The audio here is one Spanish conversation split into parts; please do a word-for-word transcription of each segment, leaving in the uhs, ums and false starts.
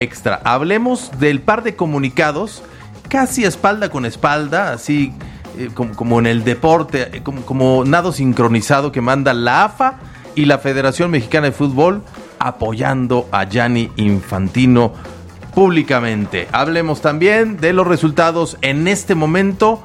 Extra. Hablemos del par de comunicados, casi espalda con espalda, así eh, como, como en el deporte, eh, como, como nado sincronizado que manda la A F A y la Federación Mexicana de Fútbol apoyando a Gianni Infantino públicamente. Hablemos también de los resultados en este momento,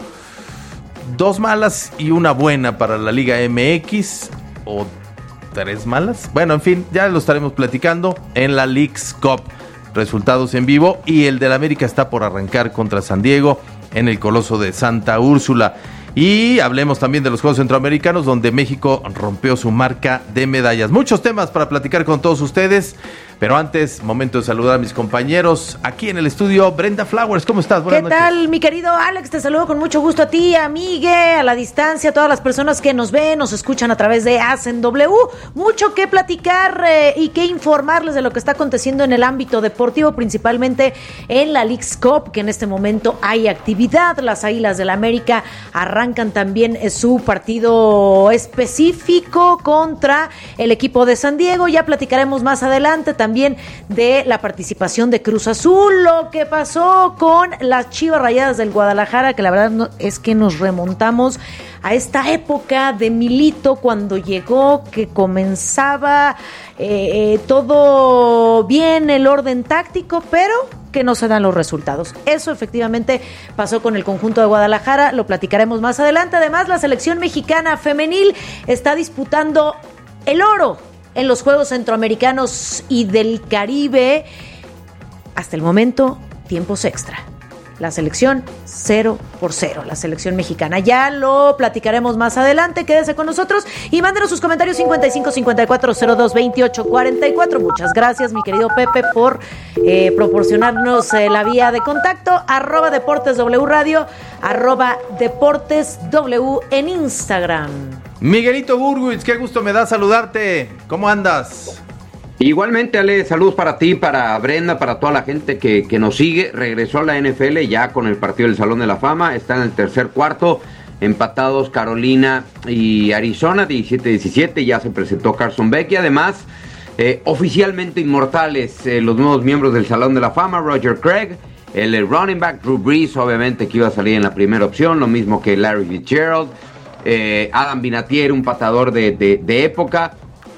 dos malas y una buena para la Liga M X, o tres malas, bueno, en fin, ya lo estaremos platicando en la Leagues Cup. Resultados en vivo, y el del América está por arrancar contra San Diego en el Coloso de Santa Úrsula. Y hablemos también de los Juegos Centroamericanos, donde México rompió su marca de medallas. Muchos temas para platicar con todos ustedes, pero antes, momento de saludar a mis compañeros aquí en el estudio. Brenda Flowers, ¿cómo estás? Buenas noches. ¿Qué tal, mi querido Alex? Te saludo con mucho gusto a ti, a Miguel, a la distancia, a todas las personas que nos ven, nos escuchan a través de Hacen W. Mucho que platicar eh, y que informarles de lo que está aconteciendo en el ámbito deportivo, principalmente en la Leagues Cup, que en este momento hay actividad. Las Águilas del América arrancan también su partido específico contra el equipo de San Diego. Ya platicaremos más adelante también de la participación de Cruz Azul, lo que pasó con las Chivas Rayadas del Guadalajara, que la verdad no, es que nos remontamos a esta época de Milito, cuando llegó, que comenzaba eh, eh, todo bien, el orden táctico, pero que no se dan los resultados. Eso efectivamente pasó con el conjunto de Guadalajara, lo platicaremos más adelante. Además, la selección mexicana femenil está disputando el oro en los Juegos Centroamericanos y del Caribe. Hasta el momento, tiempos extra. La selección cero por cero, la selección mexicana. Ya lo platicaremos más adelante. Quédese con nosotros y mándenos sus comentarios cincuenta y cinco cincuenta y cuatro cero dos veintiocho cuarenta y cuatro. Muchas gracias, mi querido Pepe, por eh, proporcionarnos eh, la vía de contacto. Arroba Deportes W Radio, arroba Deportes W en Instagram. Miguelito Burguitz, qué gusto me da saludarte. ¿Cómo andas? Igualmente, Ale, saludos para ti, para Brenda, para toda la gente que, que nos sigue. Regresó a la N F L ya con el partido del Salón de la Fama. Está en el tercer cuarto, empatados Carolina y Arizona, diecisiete diecisiete. Ya se presentó Carson Beck y además, eh, oficialmente inmortales, eh, los nuevos miembros del Salón de la Fama. Roger Craig, el running back Drew Brees, obviamente que iba a salir en la primera opción, lo mismo que Larry Fitzgerald. Eh, Adam Vinatieri, un patador de, de, de época.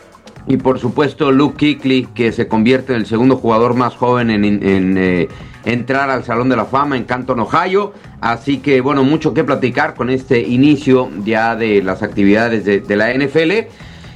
Y por supuesto Luke Kuechly, que se convierte en el segundo jugador más joven en, en, en eh, entrar al Salón de la Fama en Canton, Ohio. Así que bueno, mucho que platicar con este inicio ya de las actividades de, de la N F L.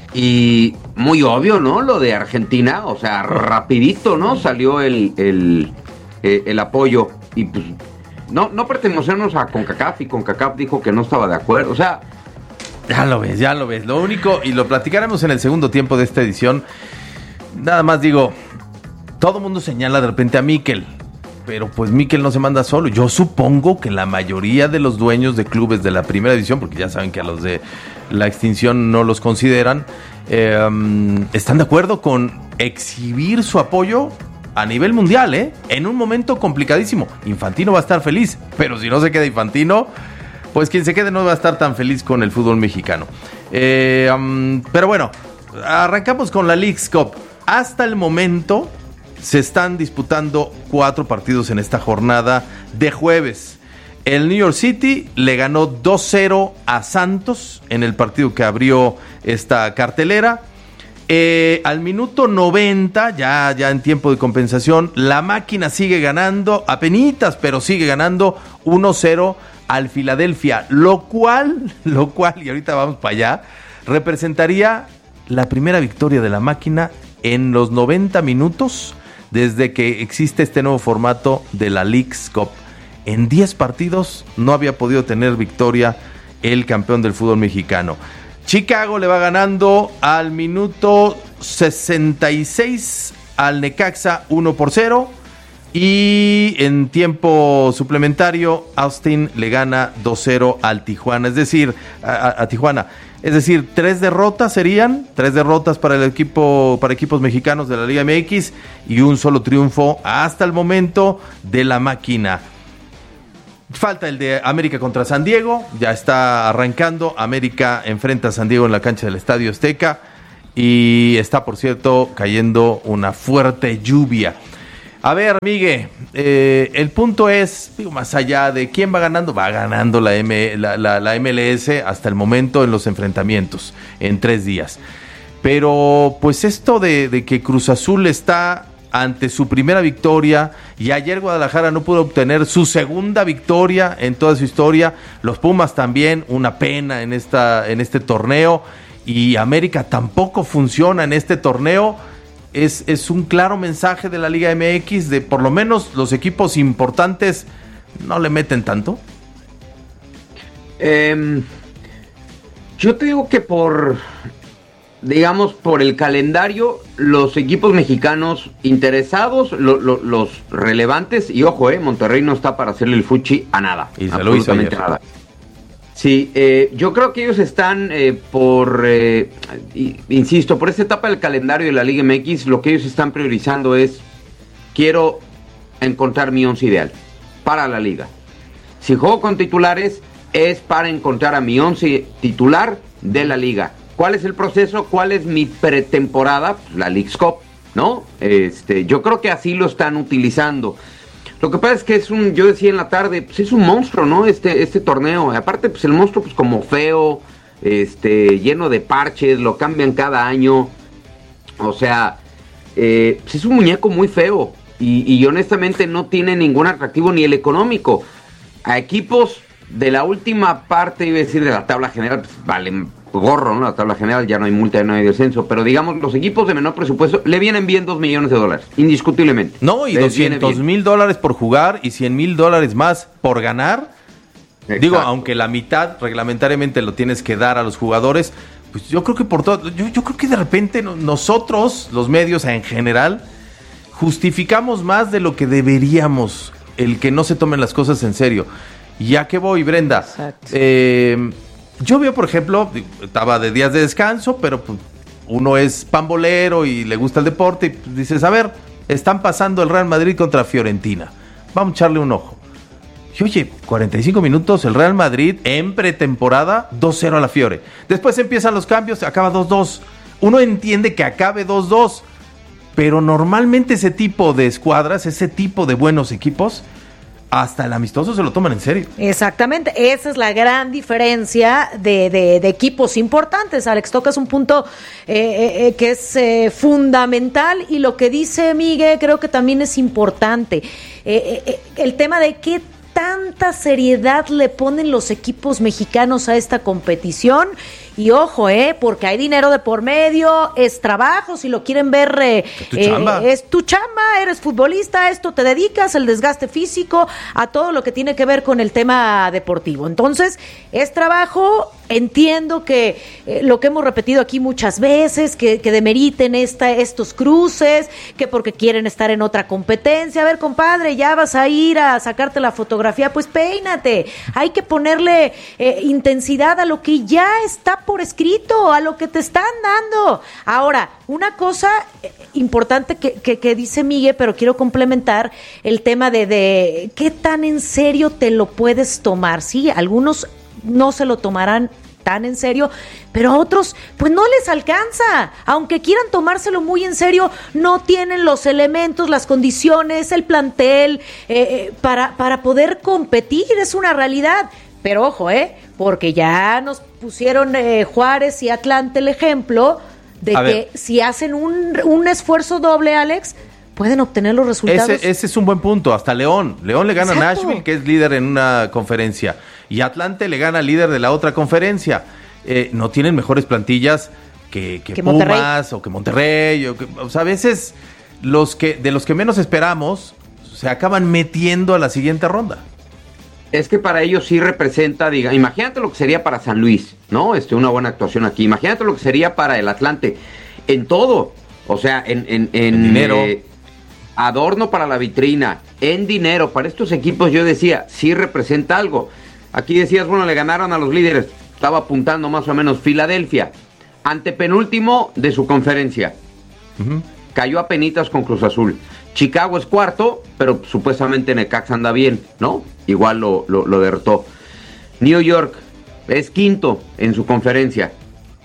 Y muy obvio, ¿no? Lo de Argentina, o sea, rapidito, ¿no? Salió el, el, el, el apoyo. Y pues no, no pertenecemos a CONCACAF, y CONCACAF dijo que no estaba de acuerdo. O sea, ya lo ves, ya lo ves. Lo único, y lo platicaremos en el segundo tiempo de esta edición, nada más digo, todo el mundo señala de repente a Mikel, pero pues Mikel no se manda solo. Yo supongo que la mayoría de los dueños de clubes de la primera división, porque ya saben que a los de la extinción no los consideran, eh, están de acuerdo con exhibir su apoyo a nivel mundial, ¿eh? En un momento complicadísimo. Infantino va a estar feliz, pero si no se queda Infantino, pues quien se quede no va a estar tan feliz con el fútbol mexicano. Eh, um, pero bueno, arrancamos con la Leagues Cup. Hasta el momento se están disputando cuatro partidos en esta jornada de jueves. El New York City le ganó dos cero a Santos en el partido que abrió esta cartelera. Eh, al minuto noventa, ya, ya en tiempo de compensación, la máquina sigue ganando, apenitas, pero sigue ganando uno cero al Filadelfia, lo cual, lo cual, y ahorita vamos para allá, representaría la primera victoria de la máquina en los noventa minutos desde que existe este nuevo formato de la Leagues Cup. En diez partidos no había podido tener victoria el campeón del fútbol mexicano. Chicago le va ganando al minuto sesenta y seis al Necaxa uno por cero. Y en tiempo suplementario, Austin le gana dos cero al Tijuana, es decir, a, a Tijuana. Es decir, tres derrotas serían, tres derrotas para el equipo, para equipos mexicanos de la Liga M X y un solo triunfo hasta el momento de la máquina. Falta el de América contra San Diego, ya está arrancando. América enfrenta a San Diego en la cancha del Estadio Azteca y está, por cierto, cayendo una fuerte lluvia. A ver, Miguel, eh, el punto es, digo, más allá de quién va ganando, va ganando la, M, la, la, la M L S hasta el momento en los enfrentamientos, en tres días. Pero, pues esto de, de que Cruz Azul está ante su primera victoria y ayer Guadalajara no pudo obtener su segunda victoria en toda su historia, los Pumas también, una pena en, esta, en este torneo, y América tampoco funciona en este torneo. Es, es un claro mensaje de la Liga M X de por lo menos los equipos importantes no le meten tanto. Eh, yo te digo que por, digamos, por el calendario, los equipos mexicanos interesados, lo, lo, los relevantes, y ojo, eh, Monterrey no está para hacerle el fuchi a nada. Y se lo hizo ayer. Nada. Sí, eh, yo creo que ellos están eh, por, eh, insisto, por esta etapa del calendario de la Liga M X, lo que ellos están priorizando es, quiero encontrar mi once ideal para la liga. Si juego con titulares, es para encontrar a mi once titular de la liga. ¿Cuál es el proceso? ¿Cuál es mi pretemporada? Pues la Leagues Cup, ¿no? Este, yo creo que así lo están utilizando. Lo que pasa es que es un, yo decía en la tarde, pues es un monstruo, ¿no? Este, este torneo. Aparte, pues el monstruo, pues como feo, este, lleno de parches, lo cambian cada año. O sea, eh, pues es un muñeco muy feo. Y, y honestamente no tiene ningún atractivo, ni el económico. A equipos de la última parte, iba a decir, de la tabla general, pues valen gorro, ¿no? La tabla general, ya no hay multa, ya no hay descenso, pero digamos, los equipos de menor presupuesto le vienen bien dos millones de dólares, indiscutiblemente. No, y doscientos mil dólares por jugar y cien mil dólares más por ganar. Exacto. Digo, aunque la mitad reglamentariamente lo tienes que dar a los jugadores, pues yo creo que por todo, yo, yo creo que de repente nosotros, los medios en general, justificamos más de lo que deberíamos el que no se tomen las cosas en serio. ¿Ya que voy, Brenda? Exacto. Eh... Yo veo, por ejemplo, estaba de días de descanso, pero pues, uno es pambolero y le gusta el deporte, y pues, dices, a ver, están pasando el Real Madrid contra Fiorentina, vamos a echarle un ojo. Y oye, cuarenta y cinco minutos, el Real Madrid en pretemporada, dos cero a la Fiore. Después empiezan los cambios, acaba dos dos. Uno entiende que acabe dos dos, pero normalmente ese tipo de escuadras, ese tipo de buenos equipos, hasta el amistoso se lo toman en serio. Exactamente, esa es la gran diferencia de, de, de equipos importantes. Alex, tocas un punto eh, eh, que es eh, fundamental, y lo que dice Miguel creo que también es importante. Eh, eh, el tema de qué tanta seriedad le ponen los equipos mexicanos a esta competición. Y ojo, eh, porque hay dinero de por medio, es trabajo, si lo quieren ver, eh, es, tu chamba. Eh, es tu chamba, eres futbolista, a esto te dedicas, el desgaste físico, a todo lo que tiene que ver con el tema deportivo. Entonces, es trabajo, entiendo que eh, lo que hemos repetido aquí muchas veces, que, que demeriten esta, estos cruces, que porque quieren estar en otra competencia. A ver, compadre, ya vas a ir a sacarte la fotografía, pues peínate. Hay que ponerle eh, intensidad a lo que ya está por escrito, a lo que te están dando. Ahora, una cosa eh, importante que, que, que dice Miguel, pero quiero complementar el tema de, de qué tan en serio te lo puedes tomar. Sí, algunos no se lo tomarán tan en serio, pero a otros pues no les alcanza, aunque quieran tomárselo muy en serio, no tienen los elementos, las condiciones, el plantel eh, eh, para, para poder competir, es una realidad. Pero ojo, eh, porque ya nos pusieron eh, Juárez y Atlante el ejemplo de a que ver, si hacen un, un esfuerzo doble, Alex, pueden obtener los resultados. Ese, ese es un buen punto. Hasta León. León le gana a Nashville, que es líder en una conferencia. Y Atlante le gana al líder de la otra conferencia. Eh, no tienen mejores plantillas que, que, que Pumas Monterrey. o que Monterrey. O, que, o sea, a veces los que, de los que menos esperamos se acaban metiendo a la siguiente ronda. Es que para ellos sí representa, diga, imagínate lo que sería para San Luis, ¿no? Este, una buena actuación aquí. Imagínate lo que sería para el Atlante. En todo. O sea, en, en, en, en dinero. Eh, adorno para la vitrina, en dinero. Para estos equipos yo decía, sí representa algo. Aquí decías, bueno, le ganaron a los líderes. Estaba apuntando más o menos Filadelfia. Antepenúltimo de su conferencia. Uh-huh. Cayó a penitas con Cruz Azul. Chicago es cuarto, pero supuestamente Necaxa anda bien, ¿no? Igual lo, lo, lo derrotó. New York es quinto en su conferencia.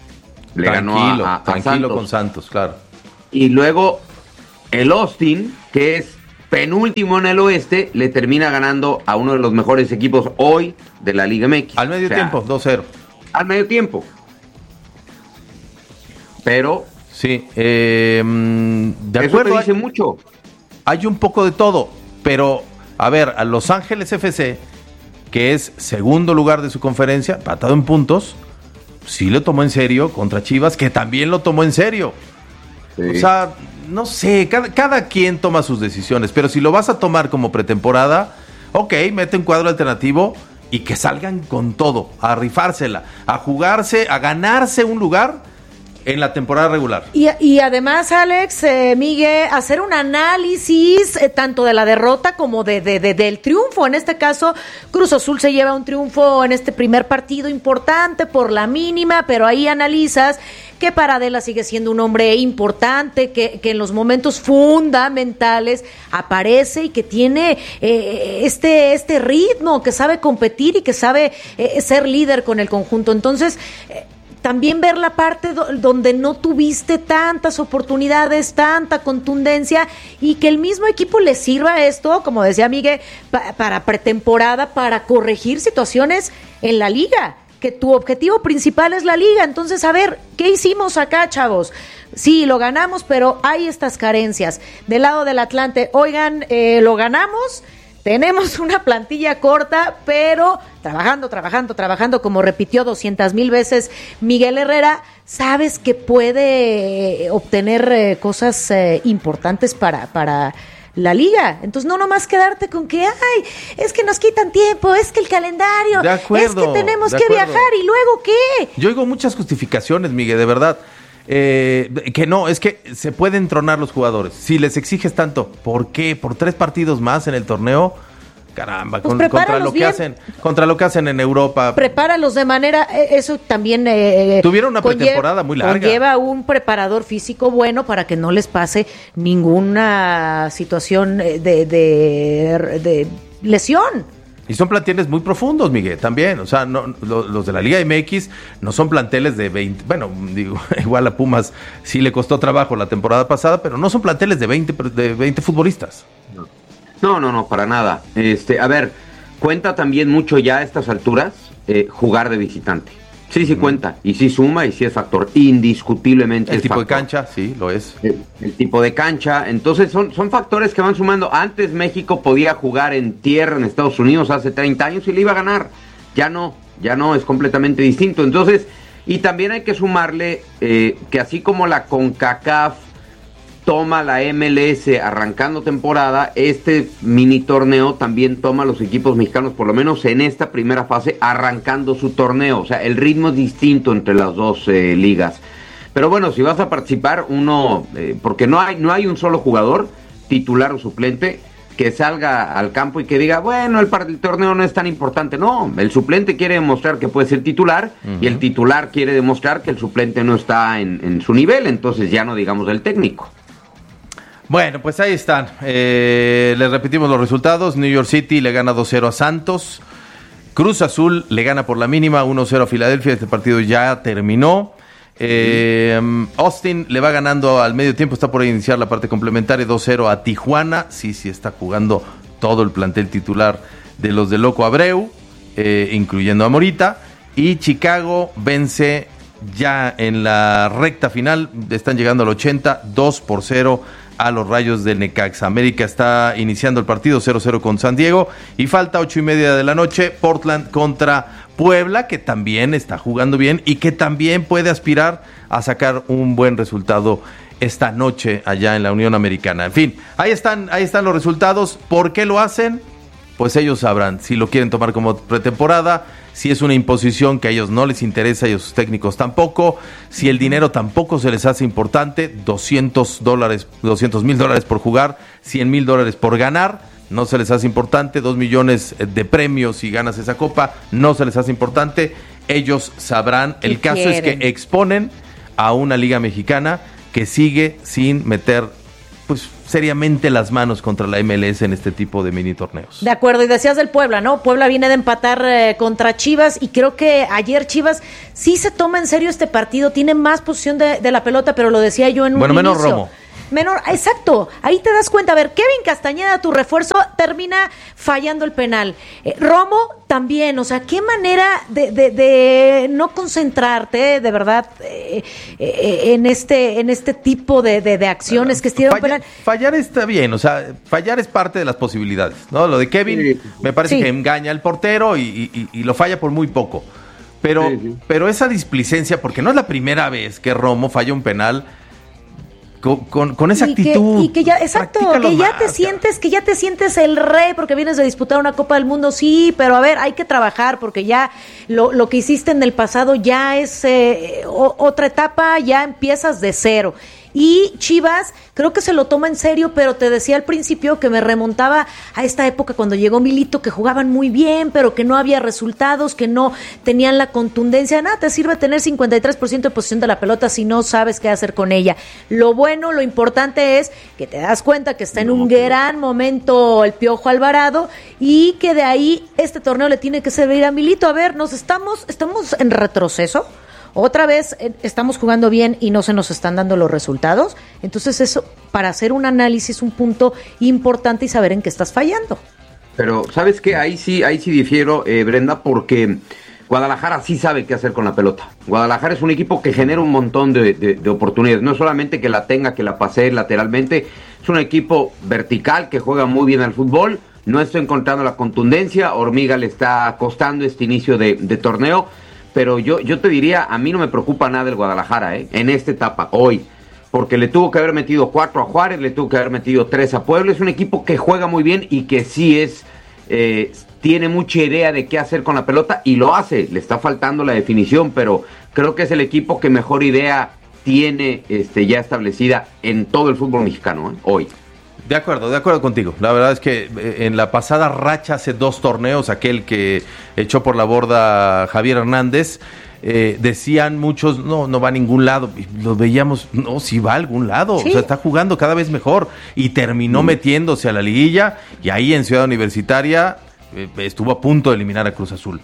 Le tranquilo, ganó a, a, a tranquilo Santos. con Santos, claro. Y luego el Austin, que es penúltimo en el oeste, le termina ganando a uno de los mejores equipos hoy de la Liga M X. Al medio o sea, tiempo, dos cero. Al medio tiempo. Pero... Sí, eh, de eso acuerdo. te dice mucho. Hay un poco de todo, pero, a ver, a Los Ángeles F C, que es segundo lugar de su conferencia, empatado en puntos, sí lo tomó en serio contra Chivas, que también lo tomó en serio. Sí. O sea, no sé, cada, cada quien toma sus decisiones, pero si lo vas a tomar como pretemporada, ok, mete un cuadro alternativo y que salgan con todo, a rifársela, a jugarse, a ganarse un lugar en la temporada regular. Y, y además, Alex, eh, Miguel, hacer un análisis eh, tanto de la derrota como de, de, de del triunfo. En este caso, Cruz Azul se lleva un triunfo en este primer partido importante por la mínima, pero ahí analizas que Paradela sigue siendo un hombre importante, que, que en los momentos fundamentales aparece y que tiene eh, este, este ritmo, que sabe competir y que sabe eh, ser líder con el conjunto. Entonces... Eh, también ver la parte do- donde no tuviste tantas oportunidades, tanta contundencia, y que el mismo equipo le sirva esto, como decía Miguel, pa- para pretemporada, para corregir situaciones en la liga, que tu objetivo principal es la liga. Entonces, a ver, ¿qué hicimos acá, chavos? Sí, lo ganamos, pero hay estas carencias. Del lado del Atlante, oigan, eh, lo ganamos. Tenemos una plantilla corta, pero trabajando, trabajando, trabajando, como repitió doscientas mil veces Miguel Herrera, sabes que puede obtener eh, cosas eh, importantes para, para la liga. Entonces, no nomás quedarte con que, ay, es que nos quitan tiempo, es que el calendario, de acuerdo, es que tenemos de que acuerdo. viajar, ¿y luego qué? Yo oigo muchas justificaciones, Miguel, de verdad. Eh, que no, es que se pueden tronar los jugadores. Si les exiges tanto, ¿por qué? ¿Por tres partidos más en el torneo? Caramba, Pues con, contra lo que bien. hacen, contra lo que hacen en Europa. Prepáralos de manera, eso también eh, tuvieron una conlleva, pretemporada muy larga. Conlleva un preparador físico bueno para que no les pase ninguna situación de, de, de lesión. Y son planteles muy profundos, Miguel, también. O sea, no, lo, los de la Liga M X no son planteles de veinte. Bueno, digo, igual a Pumas sí le costó trabajo la temporada pasada, pero no son planteles de veinte, de veinte futbolistas. No, no, no, para nada. Este, a ver, cuenta también mucho ya a estas alturas eh, jugar de visitante. Sí, sí mm. cuenta, y sí suma, y sí es factor, indiscutiblemente. El es tipo factor. de cancha, sí, lo es. El, el tipo de cancha, entonces son, son factores que van sumando. Antes México podía jugar en tierra en Estados Unidos hace treinta años y le iba a ganar. Ya no, ya no, es completamente distinto. Entonces, y también hay que sumarle eh, que así como la CONCACAF toma la M L S arrancando temporada, este mini torneo también toma a los equipos mexicanos, por lo menos en esta primera fase, arrancando su torneo. O sea, el ritmo es distinto entre las dos eh, ligas. Pero bueno, si vas a participar, uno, eh, porque no hay, no hay un solo jugador, titular o suplente, que salga al campo y que diga, bueno, el, el torneo no es tan importante. No, el suplente quiere demostrar que puede ser titular, uh-huh. y el titular quiere demostrar que el suplente no está en, en su nivel, entonces ya no digamos del técnico. Bueno, pues ahí están. Eh, les repetimos los resultados. New York City le gana dos cero a Santos. Cruz Azul le gana por la mínima uno cero a Filadelfia. Este partido ya terminó. Eh, Austin le va ganando al medio tiempo. Está por iniciar la parte complementaria dos cero a Tijuana. Sí, sí está jugando todo el plantel titular de los de Loco Abreu, eh, incluyendo a Morita. Y Chicago vence ya en la recta final. Están llegando al ochenta, dos por cero a los Rayos del Necaxa. América está iniciando el partido cero cero con San Diego y falta ocho y media de la noche, Portland contra Puebla, que también está jugando bien y que también puede aspirar a sacar un buen resultado esta noche allá en la Unión Americana. En fin, ahí están, ahí están los resultados. ¿Por qué lo hacen? Pues ellos sabrán si lo quieren tomar como pretemporada, si es una imposición que a ellos no les interesa y a sus técnicos tampoco, si el dinero tampoco se les hace importante, doscientos dólares, doscientos mil dólares por jugar, cien mil dólares por ganar, no se les hace importante, dos millones de premios si ganas esa copa, no se les hace importante, ellos sabrán. El caso quieren? Es que exponen a una liga mexicana que sigue sin meter pues seriamente las manos contra la M L S en este tipo de mini torneos. De acuerdo, y decías del Puebla, ¿no? Puebla viene de empatar eh, contra Chivas y creo que ayer Chivas sí se toma en serio este partido, tiene más posición de, de la pelota, pero lo decía yo en un bueno, inicio. menos Romo. menor, exacto, ahí te das cuenta. A ver, Kevin Castañeda, tu refuerzo, termina fallando el penal. Eh, Romo también, o sea, qué manera de, de, de no concentrarte, de verdad, eh, eh, en este en este tipo de, de, de acciones que estiraron Falla, penal. Fallar está bien, o sea, fallar es parte de las posibilidades, ¿no? Lo de Kevin sí. me parece sí. que engaña al portero y, y, y lo falla por muy poco. Pero, sí, sí. pero esa displicencia, porque no es la primera vez que Romo falla un penal con, con, con esa y actitud. Que, y que ya, exacto, que ya más, te sientes, que ya te sientes el rey porque vienes de disputar una Copa del Mundo, sí, pero a ver, hay que trabajar porque ya lo, lo que hiciste en el pasado ya es eh, o, otra etapa, ya empiezas de cero. Y Chivas creo que se lo toma en serio, pero te decía al principio que me remontaba a esta época cuando llegó Milito, que jugaban muy bien, pero que no había resultados, que no tenían la contundencia. Nada, te sirve tener cincuenta y tres por ciento de posesión de la pelota si no sabes qué hacer con ella. Lo bueno, lo importante es que te das cuenta que está en un gran momento el Piojo Alvarado y que de ahí este torneo le tiene que servir a Milito. A ver, nos estamos, estamos en retroceso. Otra vez eh, estamos jugando bien y no se nos están dando los resultados. Entonces eso, para hacer un análisis, un punto importante y saber en qué estás fallando. Pero, ¿sabes qué? Ahí sí, ahí sí difiero, eh, Brenda, porque Guadalajara sí sabe qué hacer con la pelota. Guadalajara es un equipo que genera un montón de, de, de oportunidades. No solamente que la tenga, que la pase lateralmente. Es un equipo vertical que juega muy bien al fútbol. No está encontrando la contundencia. Hormiga le está costando este inicio de, de torneo. Pero yo, yo te diría, a mí no me preocupa nada el Guadalajara, ¿eh? En esta etapa, hoy. Porque le tuvo que haber metido cuatro a Juárez, le tuvo que haber metido tres a Puebla. Es un equipo que juega muy bien y que sí es, eh, tiene mucha idea de qué hacer con la pelota y lo hace. Le está faltando la definición, pero creo que es el equipo que mejor idea tiene este, ya establecida en todo el fútbol mexicano, ¿eh? Hoy. De acuerdo, de acuerdo contigo. La verdad es que en la pasada racha hace dos torneos, aquel que echó por la borda Javier Hernández, eh, decían muchos, no, no va a ningún lado. Lo veíamos, no, sí va a algún lado. ¿Sí? O sea, está jugando cada vez mejor. Y terminó mm. metiéndose a la liguilla. Y ahí en Ciudad Universitaria eh, estuvo a punto de eliminar a Cruz Azul.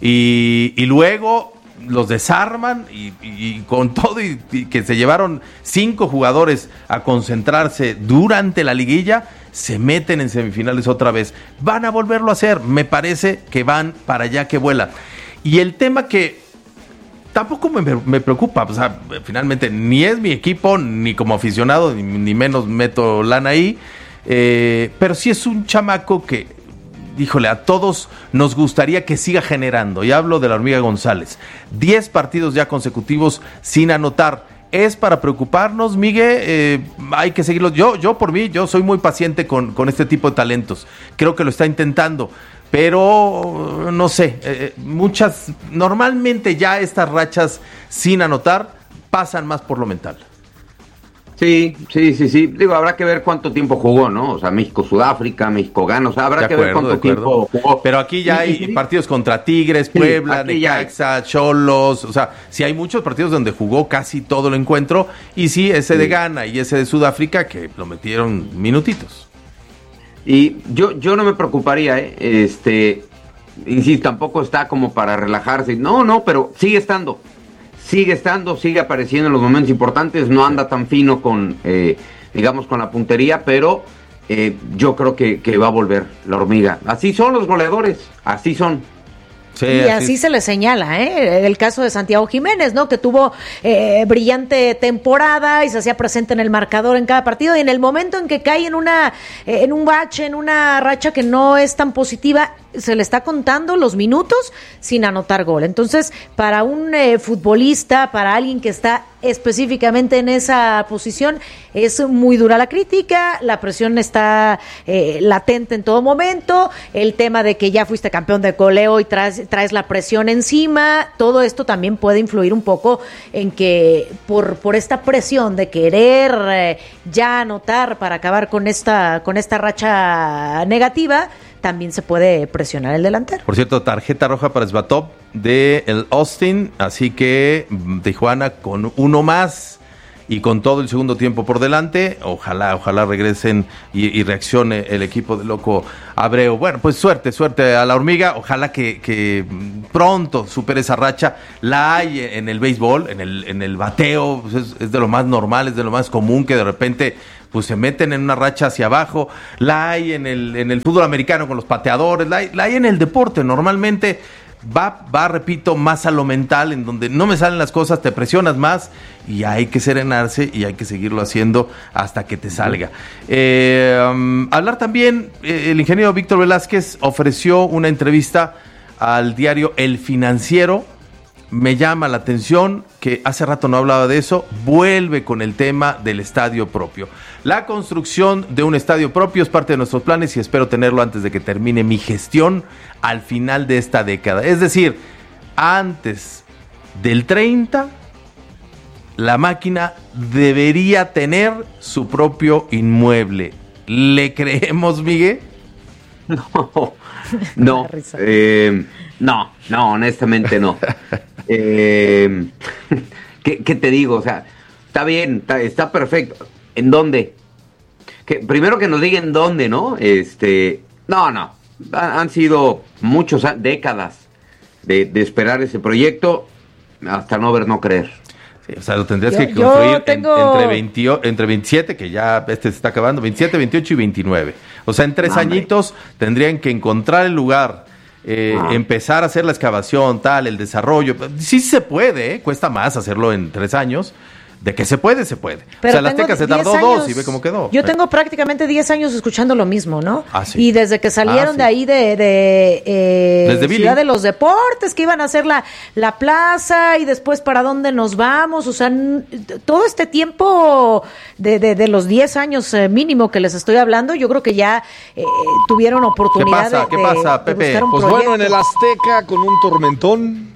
Y, y luego los desarman y, y, y con todo y, y que se llevaron cinco jugadores a concentrarse durante la liguilla, se meten en semifinales otra vez. Van a volverlo a hacer. Me parece que van para allá que vuela. Y el tema que tampoco me, me preocupa, o sea, finalmente ni es mi equipo, ni como aficionado, ni, ni menos meto lana ahí, eh, pero sí es un chamaco que, híjole, a todos nos gustaría que siga generando. Y hablo de la Hormiga González. Diez partidos ya consecutivos sin anotar. ¿Es para preocuparnos, Miguel? Eh, hay que seguirlo. Yo, yo por mí, yo soy muy paciente con, con este tipo de talentos. Creo que lo está intentando. Pero, no sé, eh, muchas, normalmente ya estas rachas sin anotar pasan más por lo mental. Sí, sí, sí, sí. Digo, habrá que ver cuánto tiempo jugó, ¿no? O sea, México-Sudáfrica, México-Gana, o sea, habrá de que acuerdo, ver cuánto tiempo jugó. Pero aquí ya hay sí, sí. partidos contra Tigres, Puebla, sí, Necaxa, Xolos, o sea, sí hay muchos partidos donde jugó casi todo el encuentro, y sí, ese sí. de Ghana y ese de Sudáfrica que lo metieron minutitos. Y yo, yo no me preocuparía, ¿eh? Este, insisto, tampoco está como para relajarse. No, no, pero sigue estando. Sigue estando, sigue apareciendo en los momentos importantes, no anda tan fino con, eh, digamos, con la puntería, pero eh, yo creo que, que va a volver la Hormiga. Así son los goleadores, así son. Sí, y así, así se le señala, ¿eh? El caso de Santiago Jiménez, ¿no? Que tuvo eh, brillante temporada y se hacía presente en el marcador en cada partido, y en el momento en que cae en una eh, en un bache, en una racha que no es tan positiva, se le está contando los minutos sin anotar gol. Entonces, para un eh, futbolista, para alguien que está específicamente en esa posición, es muy dura la crítica, la presión está eh, latente en todo momento, el tema de que ya fuiste campeón de goleo y traes, traes la presión encima, todo esto también puede influir un poco en que por, por esta presión de querer eh, ya anotar para acabar con esta, con esta racha negativa, también se puede presionar el delantero. Por cierto, tarjeta roja para Svatov de el Austin, así que Tijuana con uno más y con todo el segundo tiempo por delante, ojalá, ojalá regresen y, y reaccione el equipo de Loco Abreu. Bueno, pues suerte, suerte a la hormiga, ojalá que, que pronto supere esa racha. La hay en el béisbol, en el, en el bateo, pues es, es de lo más normal, es de lo más común que de repente pues se meten en una racha hacia abajo. La hay en el, en el fútbol americano con los pateadores, la hay, la hay en el deporte, normalmente va, va, repito, más a lo mental, en donde no me salen las cosas, te presionas más y hay que serenarse y hay que seguirlo haciendo hasta que te salga. Eh, um, hablar también, eh, el ingeniero Víctor Velázquez ofreció una entrevista al diario El Financiero. Me llama la atención que hace rato no hablaba de eso, vuelve con el tema del estadio propio. La construcción de un estadio propio es parte de nuestros planes y espero tenerlo antes de que termine mi gestión al final de esta década. Es decir, antes del treinta, la máquina debería tener su propio inmueble. ¿Le creemos, Miguel? No, no, eh, no, no, honestamente no. Eh, ¿qué, ¿Qué te digo? O sea, está bien, está, está perfecto. ¿En dónde? Que, primero que nos digan dónde, ¿no? Este, no, no. Han, han sido muchas décadas de, de esperar ese proyecto hasta no ver, no creer. Sí, o sea, lo tendrías yo, que construir tengo... en, entre, veinte, entre veintisiete, que ya este se está acabando, veintisiete, veintiocho y veintinueve. O sea, en tres no, añitos tendrían que encontrar el lugar, eh, ah. empezar a hacer la excavación, tal, el desarrollo. Sí se puede, ¿eh? Cuesta más hacerlo en tres años. De que se puede, se puede. Pero o sea, la Azteca se tardó años, dos y ve cómo quedó. Yo tengo prácticamente diez años escuchando lo mismo, ¿no? Ah, sí. Y desde que salieron ah, sí. de ahí de, de eh, Ciudad de los Deportes, que iban a hacer la, la plaza y después para dónde nos vamos. O sea, n- todo este tiempo de, de, de los diez años eh, mínimo que les estoy hablando, yo creo que ya eh, tuvieron oportunidad ¿Qué pasa? de, ¿Qué pasa, de, Pepe? de buscar un Pues proyecto. bueno, en el Azteca con un tormentón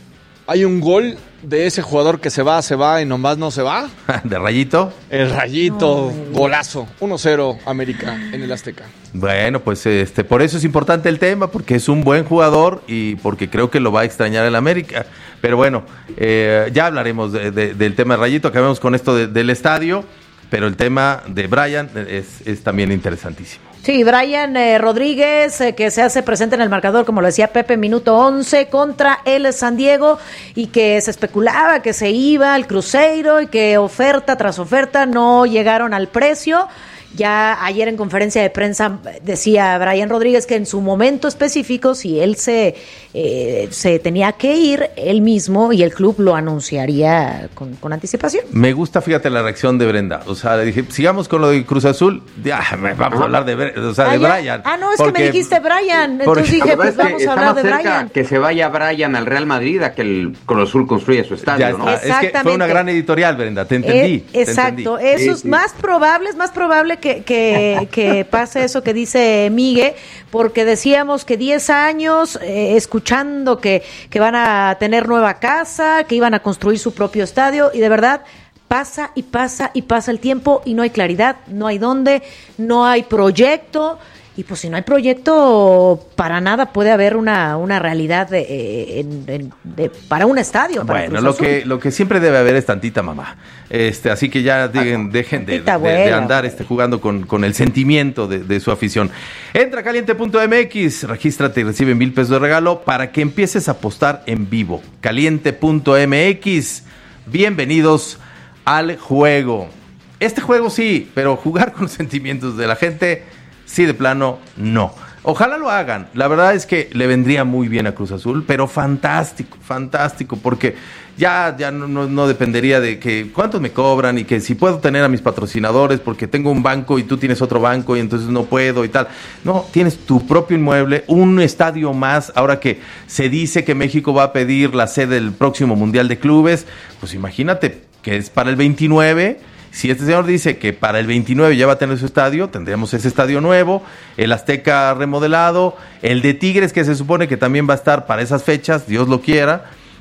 hay un gol de ese jugador que se va, se va y nomás no se va. ¿De Rayito? El Rayito, no, golazo. uno cero América en el Azteca. Bueno, pues este, por eso es importante el tema, porque es un buen jugador y porque creo que lo va a extrañar el América. Pero bueno, eh, ya hablaremos de, de, del tema de Rayito, acabemos con esto de, del estadio, pero el tema de Brian es, es también interesantísimo. Sí, Brian eh, Rodríguez, eh, que se hace presente en el marcador, como lo decía Pepe, minuto once contra el San Diego, y que se especulaba que se iba al Cruzeiro y que oferta tras oferta no llegaron al precio. Ya ayer en conferencia de prensa decía Brian Rodríguez que en su momento específico, si él se, eh, se tenía que ir, él mismo y el club lo anunciaría con, con anticipación. Me gusta, fíjate, la reacción de Brenda. O sea, le dije, sigamos con lo de Cruz Azul. Ya, vamos a hablar de, o sea, ah, de ya. Brian. Ah, no, es porque, que me dijiste Brian. porque, Entonces dije, pues vamos a hablar de Brian. Que se vaya Brian al Real Madrid a que el Cruz Azul construya su estadio, ya, ¿no? Es que fue una gran editorial, Brenda, te entendí. Eh, exacto, te entendí. eso es sí, más sí. probable, es más probable que, que, que pase eso que dice Migue, porque decíamos que diez años eh, escuchando que, que van a tener nueva casa, que iban a construir su propio estadio, y de verdad pasa y pasa y pasa el tiempo y no hay claridad, no hay dónde, no hay proyecto. Y pues si no hay proyecto, para nada puede haber una, una realidad de, eh, en, en, de, para un estadio. Para bueno, lo que, lo que siempre debe haber es tantita mamá. Este, así que ya digan, dejen de, de, de, de andar este, jugando con, con el sentimiento de, de su afición. Entra a caliente punto m x, regístrate y recibe mil pesos de regalo para que empieces a apostar en vivo. caliente punto m x, bienvenidos al juego. Este juego sí, pero jugar con los sentimientos de la gente... Sí, de plano, no. Ojalá lo hagan. La verdad es que le vendría muy bien a Cruz Azul, pero fantástico, fantástico, porque ya, ya no, no, no dependería de que cuántos me cobran y que si puedo tener a mis patrocinadores porque tengo un banco y tú tienes otro banco y entonces no puedo y tal. No, tienes tu propio inmueble, un estadio más. Ahora que se dice que México va a pedir la sede del próximo Mundial de Clubes, pues imagínate que es para el veintinueve. Si este señor dice que para el veintinueve ya va a tener su estadio, tendríamos ese estadio nuevo, el Azteca remodelado, el de Tigres que se supone que también va a estar para esas fechas, Dios lo quiera,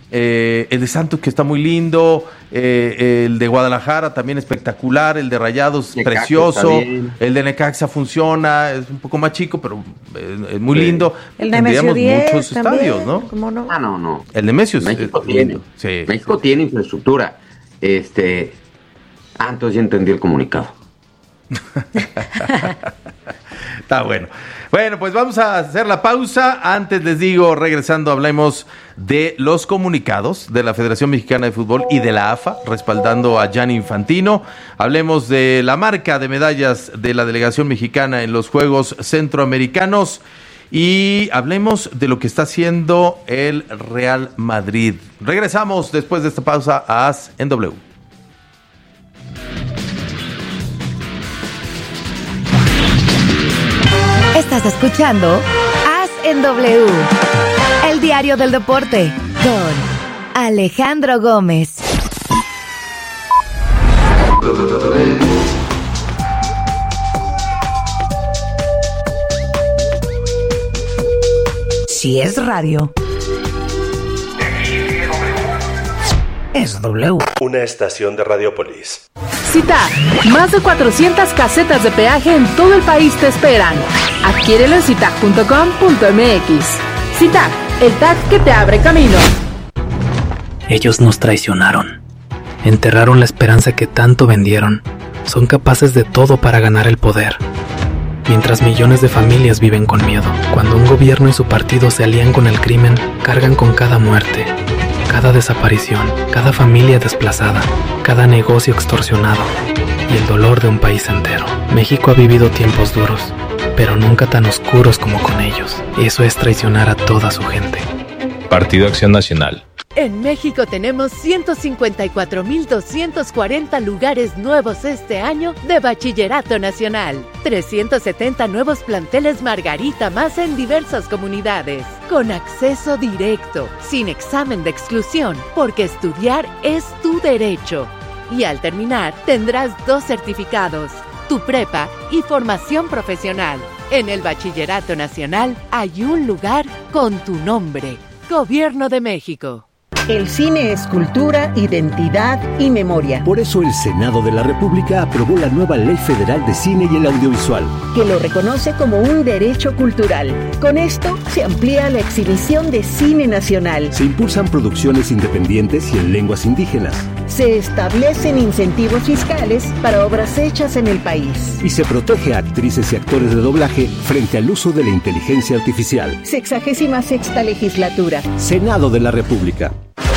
eh, el de Santos que está muy lindo, eh, el de Guadalajara también espectacular, el de Rayados Necaxa, precioso, el de Necaxa funciona, es un poco más chico, pero es, es muy sí. lindo. El Nemesio diez muchos también, estadios, ¿no? ¿Cómo no? Ah, no, no. El Nemesio México es tiene, lindo. Sí, México sí. tiene infraestructura, este... Ah, entonces ya entendí el comunicado. Está bueno. Bueno, pues vamos a hacer la pausa. Antes les digo, regresando, hablemos de los comunicados de la Federación Mexicana de Fútbol y de la A F A, respaldando a Gianni Infantino. Hablemos de la marca de medallas de la delegación mexicana en los Juegos Centroamericanos. Y hablemos de lo que está haciendo el Real Madrid. Regresamos después de esta pausa a As en W. Estás escuchando As en W, el diario del deporte, con Alejandro Gómez. Si es radio, es W. Una estación de Radiopolis. Cita, más de cuatrocientas casetas de peaje en todo el país te esperan. Adquiérelo en citac punto com punto m x. Citac, el tag que te abre camino. Ellos nos traicionaron. Enterraron la esperanza que tanto vendieron. Son capaces de todo para ganar el poder. Mientras millones de familias viven con miedo. Cuando un gobierno y su partido se alían con el crimen, cargan con cada muerte, cada desaparición, cada familia desplazada, cada negocio extorsionado y el dolor de un país entero. México ha vivido tiempos duros, pero nunca tan oscuros como con ellos. Eso es traicionar a toda su gente. Partido Acción Nacional. En México tenemos ciento cincuenta y cuatro mil doscientos cuarenta lugares nuevos este año de Bachillerato Nacional. trescientos setenta nuevos planteles Margarita más en diversas comunidades. Con acceso directo, sin examen de exclusión, porque estudiar es tu derecho. Y al terminar, tendrás dos certificados, tu prepa y formación profesional. En el Bachillerato Nacional hay un lugar con tu nombre. Gobierno de México. El cine es cultura, identidad y memoria. Por eso el Senado de la República aprobó la nueva Ley Federal de Cine y el Audiovisual, que lo reconoce como un derecho cultural. Con esto se amplía la exhibición de cine nacional. Se impulsan producciones independientes y en lenguas indígenas. Se establecen incentivos fiscales para obras hechas en el país. Y se protege a actrices y actores de doblaje frente al uso de la inteligencia artificial. Sexagésima sexta legislatura. Senado de la República.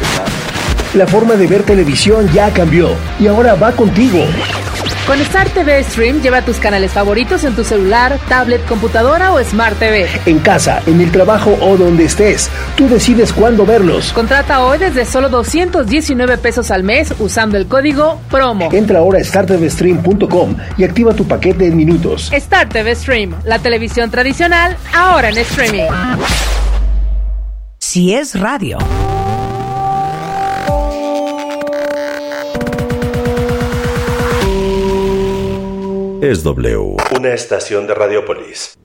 La forma de ver televisión ya cambió y ahora va contigo. Con Star T V Stream lleva tus canales favoritos en tu celular, tablet, computadora o Smart T V. En casa, en el trabajo o donde estés, tú decides cuándo verlos. Contrata hoy desde solo doscientos diecinueve pesos al mes usando el código PROMO. Entra ahora a star t v stream punto com y activa tu paquete en minutos. Star T V Stream, la televisión tradicional, ahora en streaming. Si es radio. Es W. Una estación de Radiopolis.